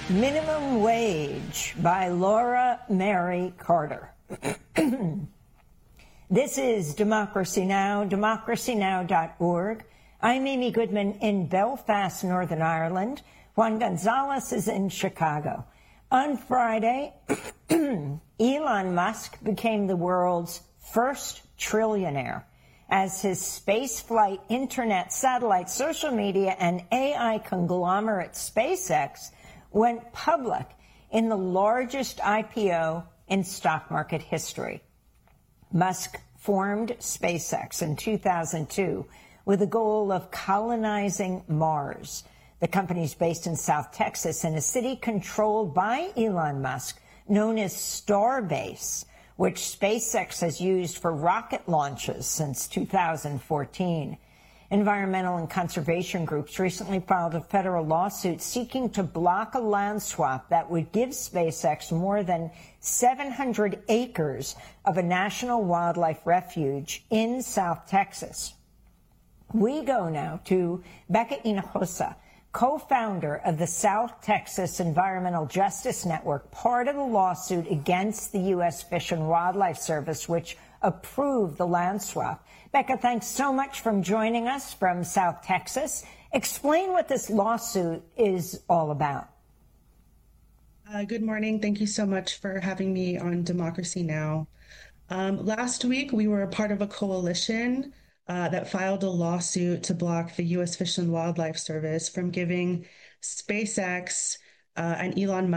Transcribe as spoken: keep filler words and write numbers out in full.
Minimum Wage by Laura Mary Carter. This is Democracy Now!, democracy now dot org. I'm Amy Goodman in Belfast, Northern Ireland. Juan Gonzalez is in Chicago. On Friday, Elon Musk became the world's first trillionaire as his spaceflight, internet, satellite, social media, and A I conglomerate SpaceX went public in the largest I P O in stock market history. Musk formed SpaceX in two thousand two with the goal of colonizing Mars. The company is based in South Texas in a city controlled by Elon Musk known as Starbase, which SpaceX has used for rocket launches since two thousand fourteen. Environmental and conservation groups recently filed a federal lawsuit seeking to block a land swap that would give SpaceX more than seven hundred acres of a national wildlife refuge in South Texas. We go now to Becca Hinojosa, co-founder of the South Texas Environmental Justice Network, part of the lawsuit against the U S Fish and Wildlife Service, which approved the land swap. Becca, thanks so much for joining us from South Texas. Explain what this lawsuit is all about. Uh, good morning. Thank you so much for having me on Democracy Now! Um, last week, we were a part of a coalition uh, that filed a lawsuit to block the U S Fish and Wildlife Service from giving SpaceX uh, and Elon Musk